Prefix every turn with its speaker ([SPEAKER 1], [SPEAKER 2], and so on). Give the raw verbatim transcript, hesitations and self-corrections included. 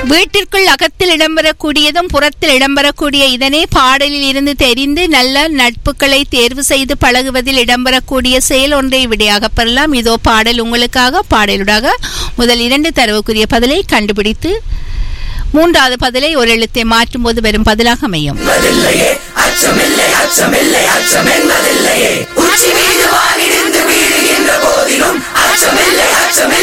[SPEAKER 1] வீட்டிற்குள் அகத்தில் இடம்பெறக்கூடியதும் புறத்தில் இடம்பெறக்கூடிய இதனை பாடலில் இருந்து தெரிந்து நல்ல நட்புகளை தேர்வு செய்து பழகுவதில் இடம்பெறக்கூடிய செயல் ஒன்றை விடையாக பெறலாம். இதோ பாடல் உங்களுக்காக. பாடலுடாக முதல் இரண்டு தரவுக்குரிய பதிலை கண்டுபிடித்து மூன்றாவது பதிலை ஒரு எழுத்தை மாற்றும் போது வரும் பதிலாக அமையும்.